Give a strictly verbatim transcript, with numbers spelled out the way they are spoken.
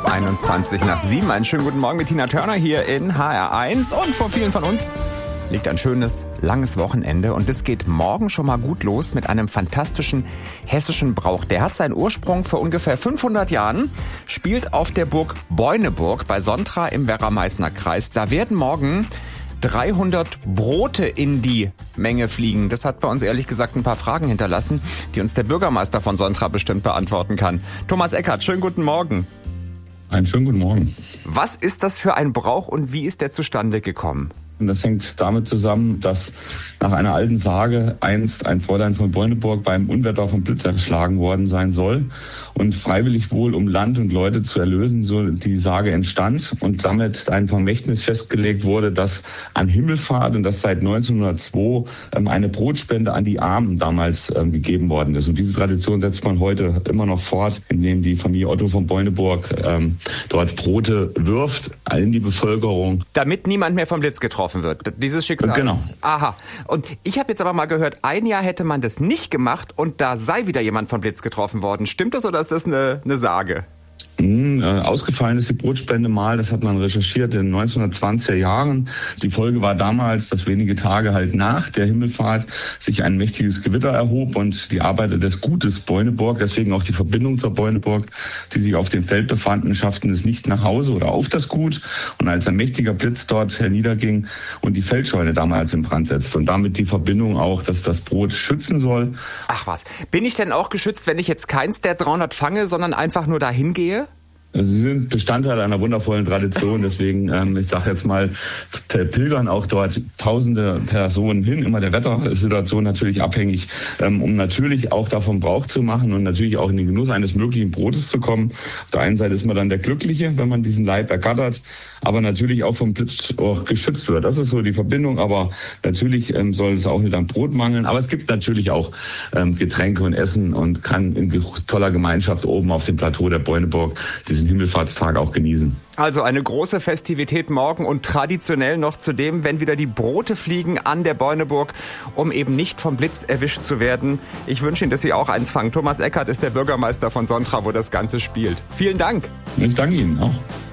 einundzwanzig nach sieben. Einen schönen guten Morgen mit Tina Turner hier in H R eins. Und vor vielen von uns liegt ein schönes, langes Wochenende. Und es geht morgen schon mal gut los mit einem fantastischen hessischen Brauch. Der hat seinen Ursprung vor ungefähr fünfhundert Jahren, spielt auf der Burg Beuneburg bei Sontra im Werra-Meißner Kreis. Da werden morgen dreihundert Brote in die Menge fliegen. Das hat bei uns ehrlich gesagt ein paar Fragen hinterlassen, die uns der Bürgermeister von Sontra bestimmt beantworten kann. Thomas Eckert, schönen guten Morgen. Einen schönen guten Morgen. Was ist das für ein Brauch und wie ist der zustande gekommen? Und das hängt damit zusammen, dass nach einer alten Sage einst ein Fräulein von Beuneburg beim Unwetter vom Blitz erschlagen worden sein soll und freiwillig wohl, um Land und Leute zu erlösen, so die Sage entstand und damit ein Vermächtnis festgelegt wurde, dass an Himmelfahrt und dass seit neunzehnhundertzwei eine Brotspende an die Armen damals gegeben worden ist. Und diese Tradition setzt man heute immer noch fort, indem die Familie Otto von Beuneburg ähm, dort Brote wirft in die Bevölkerung. Damit niemand mehr vom Blitz getroffen wird, dieses Schicksal. Genau. Aha. Und ich habe jetzt aber mal gehört, ein Jahr hätte man das nicht gemacht und da sei wieder jemand vom Blitz getroffen worden. Stimmt das oder ist das eine, eine Sage? Mhm, äh, ausgefallen ist die Brotspende mal, das hat man recherchiert in den neunzehnhundertzwanziger Jahren. Die Folge war damals, dass wenige Tage halt nach der Himmelfahrt sich ein mächtiges Gewitter erhob und die Arbeiter des Gutes Beuneburg, deswegen auch die Verbindung zur Beuneburg, die sich auf dem Feld befanden, schafften es nicht nach Hause oder auf das Gut. Und als ein mächtiger Blitz dort herniederging und die Feldscheune damals in Brand setzte und damit die Verbindung auch, dass das Brot schützen soll. Ach was, bin ich denn auch geschützt, wenn ich jetzt keins der dreihundert fange, sondern einfach nur dahin gehe? Sie sind Bestandteil einer wundervollen Tradition, deswegen, ähm, ich sage jetzt mal, pilgern auch dort tausende Personen hin, immer der Wettersituation natürlich abhängig, ähm, um natürlich auch davon Brauch zu machen und natürlich auch in den Genuss eines möglichen Brotes zu kommen. Auf der einen Seite ist man dann der Glückliche, wenn man diesen Leib ergattert, aber natürlich auch vom Blitz auch geschützt wird. Das ist so die Verbindung, aber natürlich ähm, soll es auch nicht am Brot mangeln. Aber es gibt natürlich auch ähm, Getränke und Essen und kann in toller Gemeinschaft oben auf dem Plateau der Beuneburg diesen Himmelfahrtstag auch genießen. Also eine große Festivität morgen und traditionell noch zudem, wenn wieder die Brote fliegen an der Beuneburg, um eben nicht vom Blitz erwischt zu werden. Ich wünsche Ihnen, dass Sie auch eins fangen. Thomas Eckert ist der Bürgermeister von Sontra, wo das Ganze spielt. Vielen Dank. Ich danke Ihnen auch.